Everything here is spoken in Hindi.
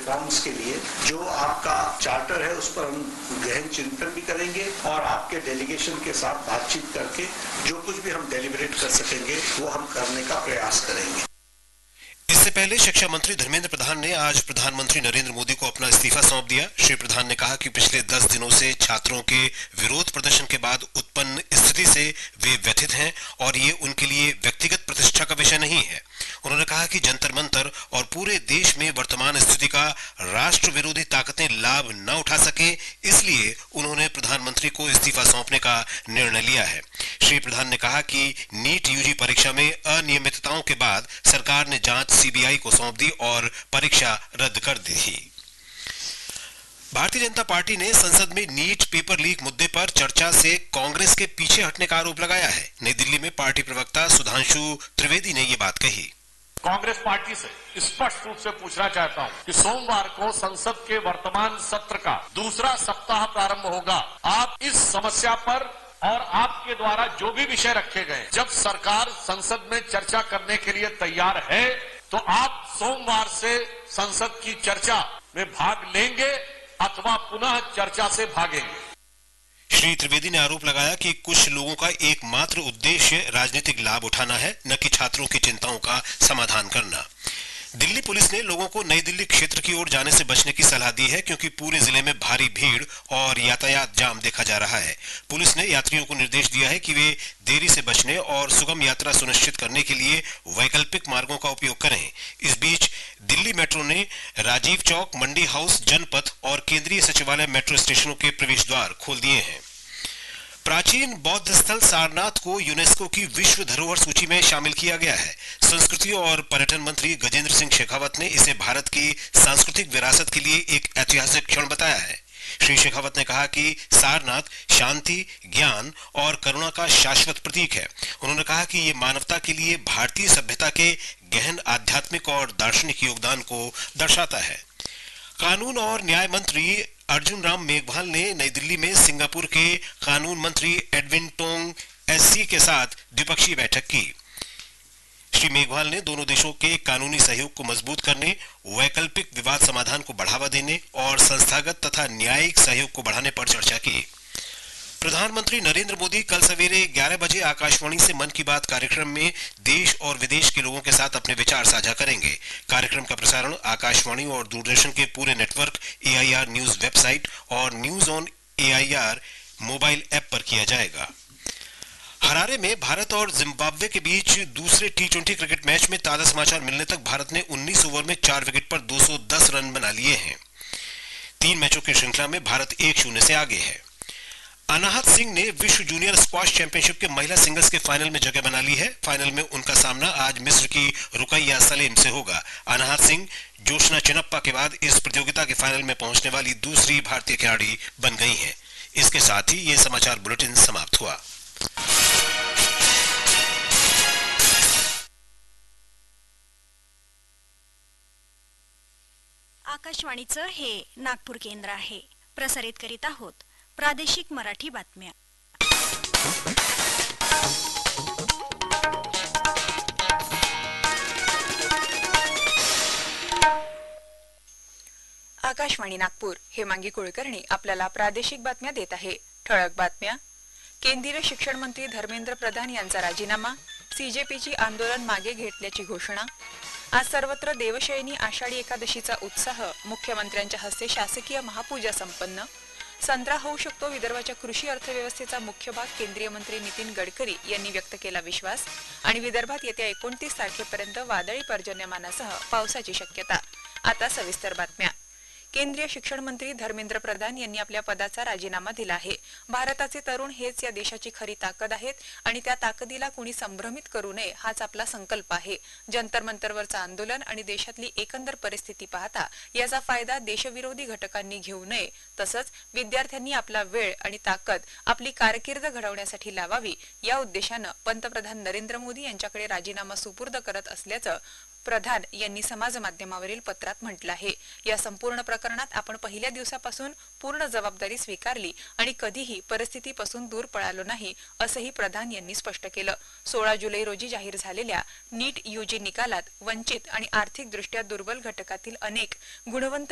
रिफॉर्म्स के लिए जो आपका चार्टर है उस पर हम गहन चिंतन भी करेंगे और आपके डेलीगेशन के साथ बातचीत करके जो कुछ भी हम डेलिब्रेट कर सकेंगे वो हम करने का प्रयास करेंगे। इससे पहले शिक्षा मंत्री धर्मेंद्र प्रधान ने आज प्रधानमंत्री नरेंद्र मोदी को अपना इस्तीफा सौंप दिया। श्री प्रधान ने कहा कि पिछले 10 दिनों से छात्रों के विरोध प्रदर्शन के बाद उत्पन्न स्थिति से वे व्यथित हैं और ये उनके लिए व्यक्तिगत प्रतिष्ठा का विषय नहीं है। उन्होंने कहा कि जंतर मंतर और पूरे देश में वर्तमान स्थिति का राष्ट्र विरोधी ताकतें लाभ न उठा सके, इसलिए उन्होंने प्रधानमंत्री को इस्तीफा सौंपने का निर्णय लिया है। श्री प्रधान ने कहा कि नीट यूजी परीक्षा में अनियमितताओं के बाद सरकार ने जांच सीबीआई को सौंप दी और परीक्षा रद्द कर दी थी। भारतीय जनता पार्टी ने संसद में नीट पेपर लीक मुद्दे पर चर्चा से कांग्रेस के पीछे हटने का आरोप लगाया है। नई दिल्ली में पार्टी प्रवक्ता सुधांशु त्रिवेदी ने ये बात कही। कांग्रेस पार्टी से स्पष्ट रूप से पूछना चाहता हूं कि सोमवार को संसद के वर्तमान सत्र का दूसरा सप्ताह प्रारंभ होगा। आप इस समस्या पर और आपके द्वारा जो भी विषय रखे गए, जब सरकार संसद में चर्चा करने के लिए तैयार है तो आप सोमवार से संसद की चर्चा में भाग लेंगे अथवा पुनः चर्चा से भागेंगे। श्री त्रिवेदी ने आरोप लगाया कि कुछ लोगों का एकमात्र उद्देश्य राजनीतिक लाभ उठाना है, न कि छात्रों की चिंताओं का समाधान करना। दिल्ली पुलिस ने लोगों को नई दिल्ली क्षेत्र की ओर जाने से बचने की सलाह दी है, क्योंकि पूरे जिले में भारी भीड़ और यातायात जाम देखा जा रहा है। पुलिस ने यात्रियों को निर्देश दिया है कि वे देरी से बचने और सुगम यात्रा सुनिश्चित करने के लिए वैकल्पिक मार्गों का उपयोग करें। इस बीच दिल्ली मेट्रो ने राजीव चौक, मंडी हाउस, जनपथ और केंद्रीय सचिवालय मेट्रो स्टेशनों के प्रवेश द्वार खोल दिए हैं। प्राचीन बौद्ध स्थल सारनाथ को यूनेस्को की विश्व धरोहर सूची में शामिल किया गया है। संस्कृति और पर्यटन मंत्री गजेंद्र सिंह शेखावत ने इसे भारत की सांस्कृतिक विरासत के लिए एक ऐतिहासिक क्षण बताया है। श्री शेखावत ने कहा कि सारनाथ शांति, ज्ञान और करुणा का शाश्वत प्रतीक है। उन्होंने कहा कि ये मानवता के लिए भारतीय सभ्यता के गहन आध्यात्मिक और दार्शनिक योगदान को दर्शाता है। कानून और न्याय मंत्री अर्जुन राम मेघवाल ने नई दिल्ली में सिंगापुर के कानून मंत्री एडविन टोंग एससी के साथ द्विपक्षीय बैठक की। श्री मेघवाल ने दोनों देशों के कानूनी सहयोग को मजबूत करने, वैकल्पिक विवाद समाधान को बढ़ावा देने और संस्थागत तथा न्यायिक सहयोग को बढ़ाने पर चर्चा की। प्रधानमंत्री नरेंद्र मोदी कल सवेरे 11 बजे आकाशवाणी से मन की बात कार्यक्रम में देश और विदेश के लोगों के साथ अपने विचार साझा करेंगे। कार्यक्रम का प्रसारण आकाशवाणी और दूरदर्शन के पूरे नेटवर्क, AIR न्यूज वेबसाइट और news on AIR mobile app पर किया जाएगा। हरारे में भारत और जिम्बाब्वे के बीच दूसरे T20 क्रिकेट मैच में ताजा समाचार मिलने तक भारत ने 19 ओवर में 4 विकेट पर 210 रन बना लिए हैं। 3 मैचों की श्रृंखला में भारत 1-0 से आगे है। अनाहत सिंह ने विश्व जूनियर स्क्वाश चैंपियनशिप के महिला सिंगल्स के फाइनल में जगह बना ली है। फाइनल में उनका सामना आज मिस्र की रुकैया सलेम से होगा। अनाहत सिंह जोशना चिनप्पा के बाद इस प्रतियोगिता के फाइनल में पहुंचने वाली दूसरी भारतीय खिलाड़ी बन गई हैं। इसके साथ ही ये समाचार बुलेटिन समाप्त हुआ। आकाशवाणीचं हे नागपूर केंद्र आहे। प्रसारित करीत आहोत प्रादेशिक मराठी बातम्या। आकाशवाणी नागपूर, हेमांगी कुलकर्णी आपल्याला प्रादेशिक बातम्या देत आहे। ठळक बातम्या। केंद्रीय शिक्षण मंत्री धर्मेंद्र प्रधान यांचा राजीनामा, सीजेपीची आंदोलन मागे घेतल्याची घोषणा। आज सर्वत्र देवशयनी आषाढी एकादशीचा उत्साह, मुख्यमंत्र्यांच्या हस्ते शासकीय महापूजा संपन्न। संत्रा होऊ शकतो विदर्भाच्या कृषी अर्थव्यवस्थेचा मुख्य भाग, केंद्रीय मंत्री नितीन गडकरी यांनी व्यक्त केला विश्वास। आणि विदर्भात येत्या 29 तारखेपर्यंत वादळी पर्जन्यमानासह पावसाची शक्यता। आता सविस्तर बातम्या। केंद्रीय शिक्षण मंत्री धर्मेंद्र प्रधान यांनी आपल्या पदाचा राजीनामा दिला आहे। भारताचे तरुण हेच या देशाची खरी ताकद आहेत आणि त्या ताकदीला कोणी संभ्रमित करू नये हाच आपला संकल्प आहे। जंतर मंतरवरचं आंदोलन आणि देशातली एकंदर परिस्थिती पाहता याचा फायदा देशविरोधी घटकांनी घेऊ नये, तसंच विद्यार्थ्यांनी आपला वेळ आणि ताकद आपली कारकीर्द घडवण्यासाठी लावावी या उद्देशाने पंतप्रधान नरेंद्र मोदी यांच्याकडे राजीनामा सुपूर्द करत असल्याचं प्रधान यांनी समाज माध्यमावरील पत्रात म्हटलं आहे। या संपूर्ण प्रकरणात आपण पहिल्या दिवसापासून पूर्ण जबाबदारी स्वीकारली आणि कधीही परिस्थितीपासून दूर पळालो नाही, असंही प्रधान यांनी स्पष्ट केलं। 16 जुलै रोजी जाहीर झालेल्या नीट यूजी निकालात वंचित आणि आर्थिकदृष्ट्या दुर्बल घटकातील अनेक गुणवंत